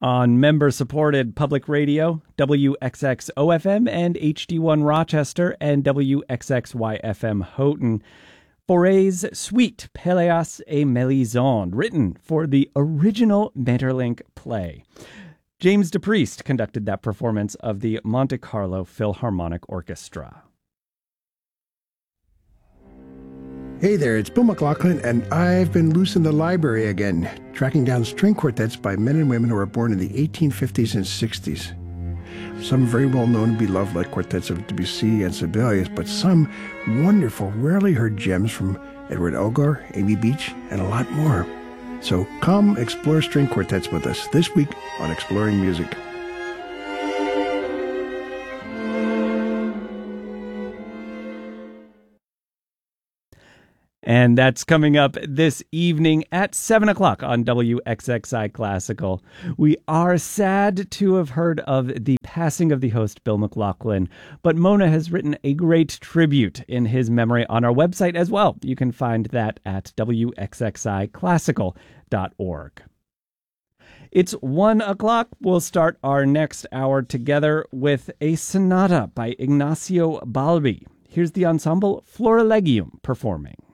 On member-supported public radio, WXXO-FM and HD1 Rochester and WXXY-FM Houghton. Foray's Suite Pelléas et Mélisande, written for the original Maeterlinck play. James DePriest conducted that performance of the Monte Carlo Philharmonic Orchestra. Hey there, it's Bill McLaughlin, and I've been loose in the library again, tracking down string quartets by men and women who were born in the 1850s and 60s. Some very well known and beloved, like quartets of Debussy and Sibelius, but some wonderful, rarely heard gems from Edward Elgar, Amy Beach, and a lot more. So come explore string quartets with us this week on Exploring Music. And that's coming up this evening at 7 o'clock on WXXI Classical. We are sad to have heard of the passing of the host, Bill McLaughlin, but Mona has written a great tribute in his memory on our website as well. You can find that at WXXIClassical.org. It's 1 o'clock. We'll start our next hour together with a sonata by Ignacio Balbi. Here's the ensemble Florilegium performing.